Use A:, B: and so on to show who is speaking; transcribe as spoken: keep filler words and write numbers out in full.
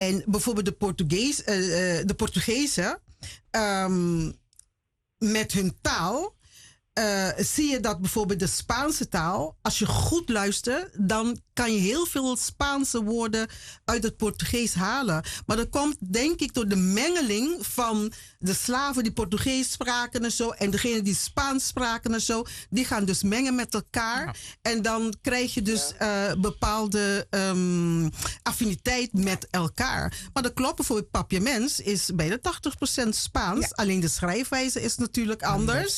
A: En bijvoorbeeld de, Portugees, uh, uh, de Portugezen um, met hun taal. Uh, zie je dat bijvoorbeeld de Spaanse taal, als je goed luistert, dan kan je heel veel Spaanse woorden uit het Portugees halen. Maar dat komt denk ik door de mengeling van de slaven die Portugees spraken en zo, en degene die Spaans spraken en zo, die gaan dus mengen met elkaar. Ja. En dan krijg je dus uh, bepaalde um, affiniteit met elkaar. Maar dat klopt, bijvoorbeeld Papiaments is bijna tachtig procent Spaans. Ja. Alleen de schrijfwijze is natuurlijk anders.